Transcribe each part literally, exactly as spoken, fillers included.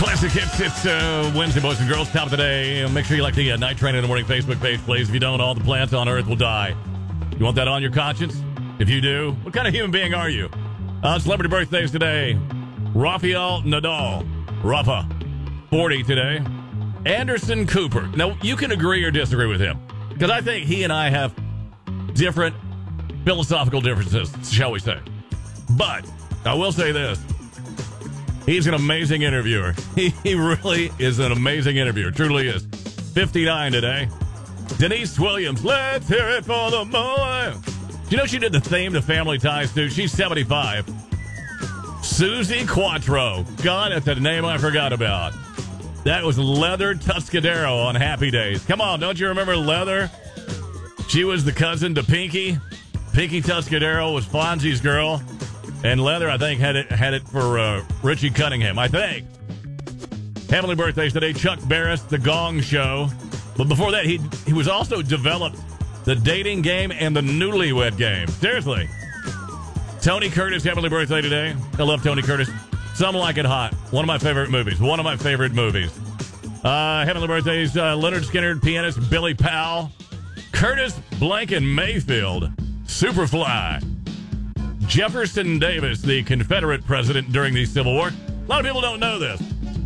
Classic Hits. It's uh, Wednesday, boys and girls. Top of the day. Make sure you like the uh, Night Train in the Morning Facebook page, please. If you don't, all the plants on Earth will die. You want that on your conscience? If you do, what kind of human being are you? Uh, celebrity birthdays today. Rafael Nadal. Rafa. forty today. Anderson Cooper. Now, you can agree or disagree with him, because I think he and I have different philosophical differences, shall we say. But I will say this. He's an amazing interviewer. He, he really is an amazing interviewer. Truly is. fifty-nine today. Denise Williams. Let's hear it for the boy. Do you know she did the theme to Family Ties, too? She's seventy-five. Susie Quattro. God, that's a name I forgot about. That was Leather Tuscadero on Happy Days. Come on, don't you remember Leather? She was the cousin to Pinky. Pinky Tuscadero was Fonzie's girl. And Leather, I think, had it had it for uh, Richie Cunningham, I think. Family birthdays today. Chuck Barris, The Gong Show. But before that, he he was also developed the dating game and the newlywed game. Seriously. Tony Curtis, family birthday today. I love Tony Curtis. Some Like It Hot. One of my favorite movies. One of my favorite movies. Uh, heavenly birthdays. Uh, Leonard Skinner, pianist Billy Powell. Curtis Blanken Mayfield. Superfly. Jefferson Davis, the Confederate president during the Civil War. A lot of people don't know this.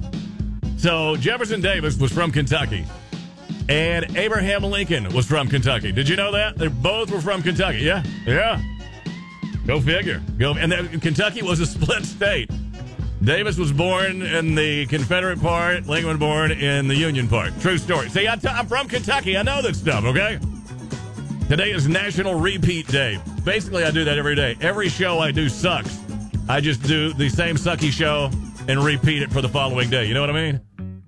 So Jefferson Davis was from Kentucky. And Abraham Lincoln was from Kentucky. Did you know that? They both were from Kentucky. Yeah, yeah. Go figure. Go. And then Kentucky was a split state. Davis was born in the Confederate part. Lincoln was born in the Union part. True story. See, I t- I'm from Kentucky. I know this stuff, okay? Today is National Repeat Day. Basically, I do that every day. Every show I do sucks. I just do the same sucky show and repeat it for the following day. You know what I mean?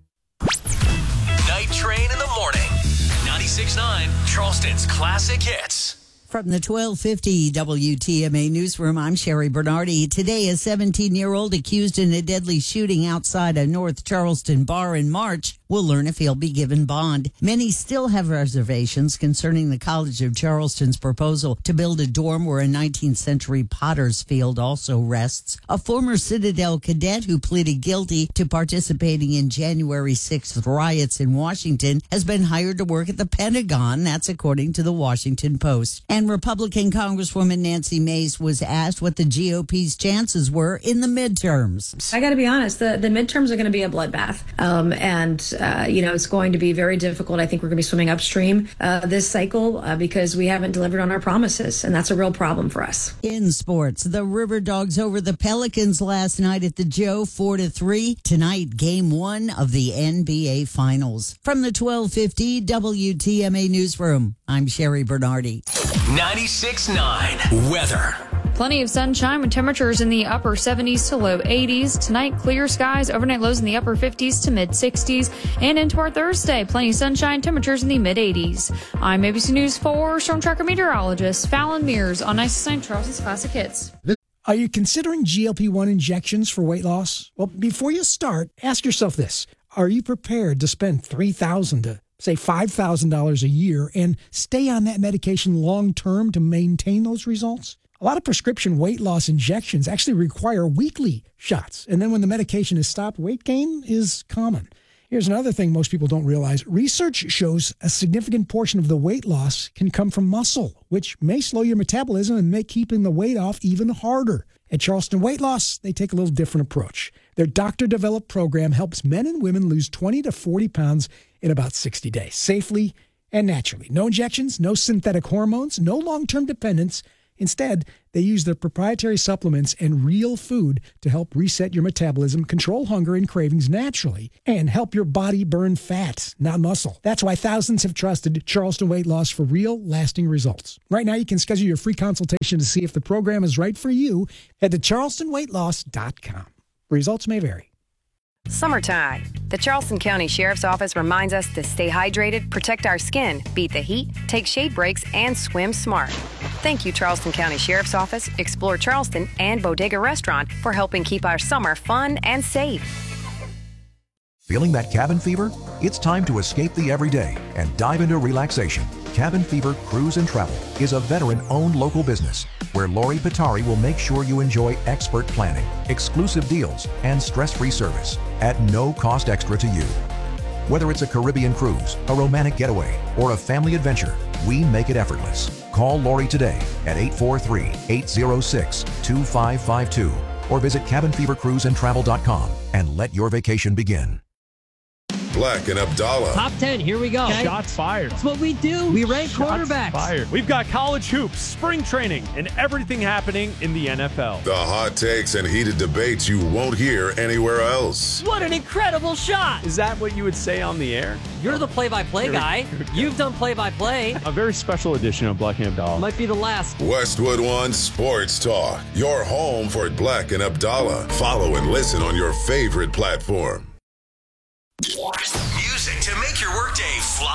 Night Train in the Morning. ninety-six point nine, Charleston's Classic Hits. From the twelve fifty W T M A Newsroom, I'm Sherry Bernardi. Today, a seventeen-year-old accused in a deadly shooting outside a North Charleston bar in March will learn if he'll be given bond. Many still have reservations concerning the College of Charleston's proposal to build a dorm where a nineteenth century potter's field also rests. A former Citadel cadet who pleaded guilty to participating in January sixth riots in Washington has been hired to work at the Pentagon. That's according to the Washington Post. And Republican Congresswoman Nancy Mace was asked what the G O P's chances were in the midterms. I got to be honest, the, the midterms are going to be a bloodbath. Um, and, uh, you know, it's going to be very difficult. I think we're going to be swimming upstream uh, this cycle uh, because we haven't delivered on our promises. And that's a real problem for us. In sports, the River Dogs over the Pelicans last night at the Joe, four to three. Tonight, game one of the N B A Finals. From the twelve fifty W T M A Newsroom, I'm Sherry Bernardi. ninety-six point nine weather. Plenty of sunshine with temperatures in the upper seventies to low eighties. Tonight, clear skies, overnight lows in the upper fifties to mid sixties. And into our Thursday, plenty of sunshine, temperatures in the mid eighties. I'm A B C News four Storm Tracker meteorologist Fallon Mears on ninety-six point nine Charleston's Classic Hits. Are you considering G L P one injections for weight loss? Well, before you start, ask yourself this. Are you prepared to spend three thousand dollars to say five thousand dollars a year and stay on that medication long term to maintain those results? A lot of prescription weight loss injections actually require weekly shots. And then when the medication is stopped, weight gain is common. Here's another thing most people don't realize. Research shows a significant portion of the weight loss can come from muscle, which may slow your metabolism and make keeping the weight off even harder. At Charleston Weight Loss, they take a little different approach. Their doctor-developed program helps men and women lose twenty to forty pounds in about sixty days, safely and naturally. No injections, no synthetic hormones, no long-term dependence. Instead, they use their proprietary supplements and real food to help reset your metabolism, control hunger and cravings naturally, and help your body burn fat, not muscle. That's why thousands have trusted Charleston Weight Loss for real, lasting results. Right now, you can schedule your free consultation to see if the program is right for you. Head to charleston weight loss dot com. Results may vary. Summertime. The Charleston County Sheriff's Office reminds us to stay hydrated, protect our skin, beat the heat, take shade breaks, and swim smart. Thank you, Charleston County Sheriff's Office, Explore Charleston, and Bodega Restaurant for helping keep our summer fun and safe. Feeling that cabin fever? It's time to escape the everyday and dive into relaxation. Cabin Fever Cruise and Travel is a veteran-owned local business where Lori Pittari will make sure you enjoy expert planning, exclusive deals, and stress-free service at no cost extra to you. Whether it's a Caribbean cruise, a romantic getaway, or a family adventure, we make it effortless. Call Lori today at eight four three, eight zero six, two five five two or visit cabin fever cruise and travel dot com and let your vacation begin. Black and Abdallah. Top ten, here we go. Okay. Shots fired. That's what we do. We rank Shots quarterbacks. Fired. We've got college hoops, spring training, and everything happening in the N F L. The hot takes and heated debates you won't hear anywhere else. What an incredible shot. Is that what you would say on the air? You're the play-by-play guy. You've done play-by-play. A very special edition of Black and Abdallah. Might be the last. Westwood One Sports Talk. Your home for Black and Abdallah. Follow and listen on your favorite platform. Music to make your workday fly